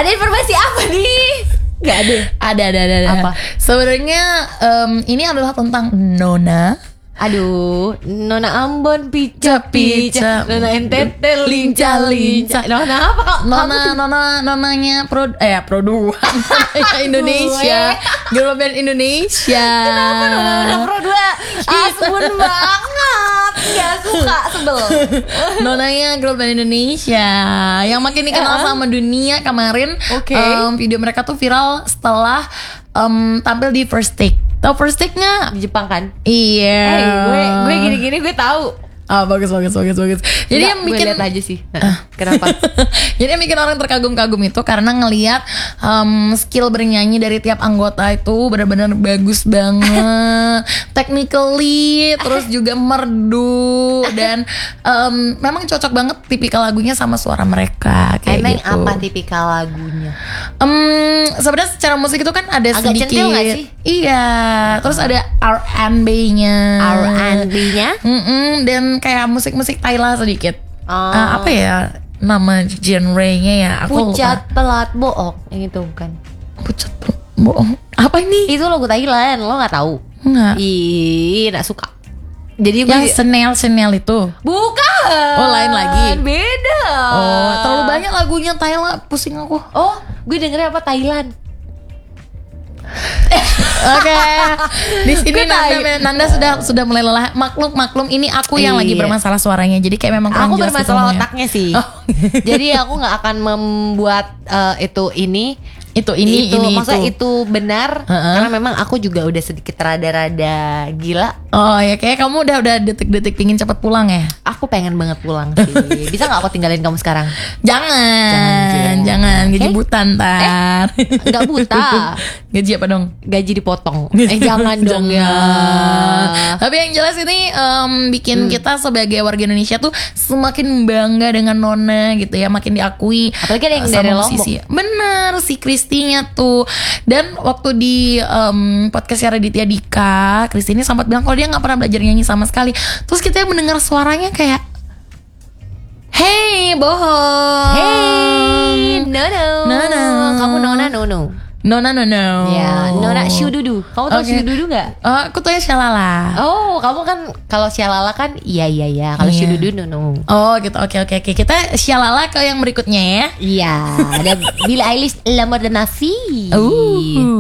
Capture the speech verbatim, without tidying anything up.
Ada informasi apa nih? Gak ada. Ada, ada, ada. ada. Apa? Sebenarnya um, ini adalah tentang Nona. Aduh, Nona Ambon pica pica, Nona N T T lincah lincah. Nona apa kok? Nona, nona, nonanya pro, eh produk Indonesia, girl band Indonesia. Kenapa Nona Nona Pro dua? Asbun banget, nggak suka, sebel. Nonanya girl band Indonesia yang makin dikenal Uh-huh. sama dunia kemarin. Oke. um, video mereka tuh viral setelah um, tampil di First Take. Tahu First Take nggak? Di Jepang kan? Iya. Eh, gue gue gini-gini gue tahu. Ah, bagus, bagus, bagus, bagus. Jadi yang gue bikin lihat aja sih. Nah, kenapa? Jadi yang bikin orang terkagum-kagum itu karena ngelihat um, skill bernyanyi dari tiap anggota itu benar-benar bagus banget, technically, terus juga merdu dan um, memang cocok banget tipikal lagunya sama suara mereka kayak Emang gitu. apa tipikal lagunya? Um, sebenarnya secara musik itu kan ada Agak sedikit, centil nggak sih? Iya, terus ada R and B-nya, R and B-nya? Mm-mm, dan kayak musik-musik Thailand sedikit. Oh. Ah, apa ya nama genre-nya ya? Aku Pucat pelat bohong, yang itu bukan? lupa. Pucat pe- bohong. Apa ini? Itu lagu Thailand, lo nggak tahu? Enggak. Ih, nggak suka. Jadi gue Yang Chanel Chanel itu. bukan. Oh, lain lagi. Beda. Oh, terlalu banyak lagunya Thailand, pusing aku. Oh, gue dengernya apa Thailand? Oke, di sini Gue Nanda, tahu. Nanda sudah sudah mulai lelah. Maklum, maklum. Ini aku yang lagi Iya. bermasalah suaranya. Jadi kayak memang kurang Aku jelas bermasalah ngomongnya. otaknya sih. Oh. Jadi aku nggak akan membuat eh, itu ini Itu ini itu ini maksudnya itu. itu benar Heeh. karena memang aku juga udah sedikit rada-rada gila. Oh ya, kayak kamu udah udah detik-detik pingin cepet pulang ya. Aku pengen banget pulang sih. Bisa nggak aku tinggalin kamu sekarang? Jangan, Jangan, jangan, jangan. gaji Oke? buta ntar. Nggak buta. Gaji apa dong? Gaji dipotong. Eh jangan dong ya. Jangan. Tapi yang jelas ini em, bikin kita sebagai warga Indonesia tuh semakin bangga dengan Nona gitu ya, makin diakui. Apalagi ada yang eh, sama dari musisi. Bener, si Kristinya tuh. Dan waktu di em, podcastnya Raditya Dika, Kristi ini sempat bilang kalau dia nggak pernah belajar nyanyi sama sekali. Terus kita mendengar suaranya kayak, hey, bohong. Hey, no no. Nona. Kamu Nona no no. Nona no no. Ya, Nona Syududu. Kamu tahu Oke. Syududu nggak? Oh, aku tahu ya Shalala. Oh, kamu kan kalau Syalala kan iya iya iya. Kalau Iya. Syududu no no. Oh gitu, oke oke oke. Kita Shalala ke yang berikutnya ya. Iya, ada Billie Eilish La Mode de ma Fille. Uh.